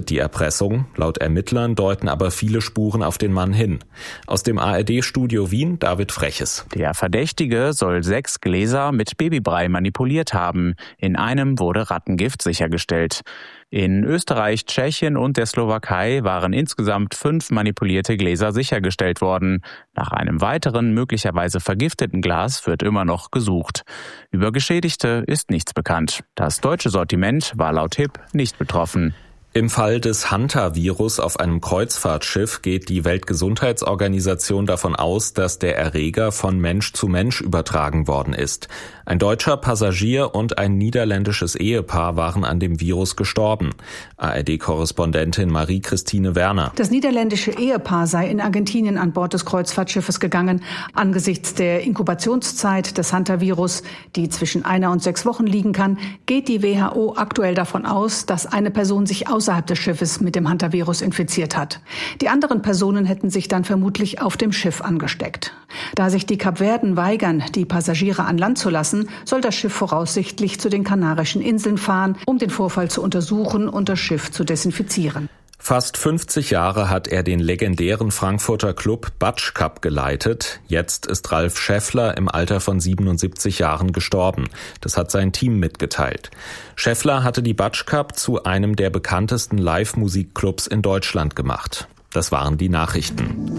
stattfindet, die Erpressung. Laut Ermittlern deuten aber viele Spuren auf den Mann hin. Aus dem ARD-Studio Wien, David Freches. Der Verdächtige soll 6 Gläser mit Babybrei manipuliert haben. In einem wurde Rattengift sichergestellt. In Österreich, Tschechien und der Slowakei waren insgesamt 5 manipulierte Gläser sichergestellt worden. Nach einem weiteren, möglicherweise vergifteten Glas wird immer noch gesucht. Über Geschädigte ist nichts bekannt. Das deutsche Sortiment war laut HIP nicht betroffen. Im Fall des Hantavirus auf einem Kreuzfahrtschiff geht die Weltgesundheitsorganisation davon aus, dass der Erreger von Mensch zu Mensch übertragen worden ist. Ein deutscher Passagier und ein niederländisches Ehepaar waren an dem Virus gestorben. ARD-Korrespondentin Marie-Christine Werner. Das niederländische Ehepaar sei in Argentinien an Bord des Kreuzfahrtschiffes gegangen. Angesichts der Inkubationszeit des Hantavirus, die zwischen 1 und 6 Wochen liegen kann, geht die WHO aktuell davon aus, dass eine Person sich außerhalb des Schiffes mit dem Hantavirus infiziert hat. Die anderen Personen hätten sich dann vermutlich auf dem Schiff angesteckt. Da sich die Kapverden weigern, die Passagiere an Land zu lassen, soll das Schiff voraussichtlich zu den Kanarischen Inseln fahren, um den Vorfall zu untersuchen und das Schiff zu desinfizieren. Fast 50 Jahre hat er den legendären Frankfurter Club Batsch Cup geleitet. Jetzt ist Ralf Schäffler im Alter von 77 Jahren gestorben. Das hat sein Team mitgeteilt. Schäffler hatte die Batsch Cup zu einem der bekanntesten Live-Musikclubs in Deutschland gemacht. Das waren die Nachrichten.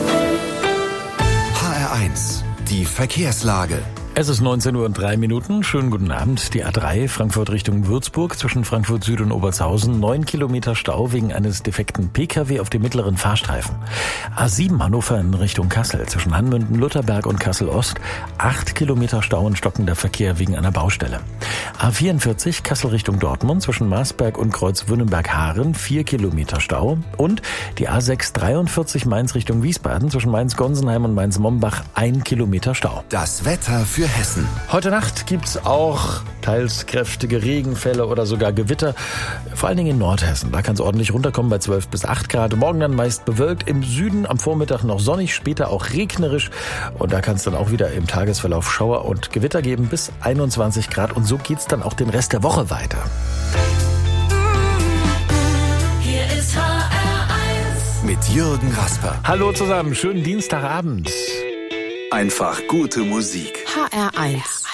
HR1, die Verkehrslage. Es ist 19:03 Uhr. Schönen guten Abend. Die A3 Frankfurt Richtung Würzburg zwischen Frankfurt Süd und Obertshausen. 9 Kilometer Stau wegen eines defekten Pkw auf dem mittleren Fahrstreifen. A7 Hannover in Richtung Kassel zwischen Hanmünden, Lutherberg und Kassel Ost. 8 Kilometer Stau und stockender Verkehr wegen einer Baustelle. A44 Kassel Richtung Dortmund zwischen Marsberg und Kreuzwünnenberg-Haaren. 4 Kilometer Stau. Und die A6 43 Mainz Richtung Wiesbaden zwischen Mainz-Gonsenheim und Mainz-Mombach. 1 Kilometer Stau. Das Wetter für Hessen. Heute Nacht gibt's auch teils kräftige Regenfälle oder sogar Gewitter. Vor allen Dingen in Nordhessen. Da kann es ordentlich runterkommen bei 12 bis 8 Grad. Morgen dann meist bewölkt. Im Süden am Vormittag noch sonnig, später auch regnerisch. Und da kann es dann auch wieder im Tagesverlauf Schauer und Gewitter geben bis 21 Grad. Und so geht's dann auch den Rest der Woche weiter. Hier ist HR1 mit Jürgen Rasper. Hallo zusammen, schönen Dienstagabend. Einfach gute Musik. HR1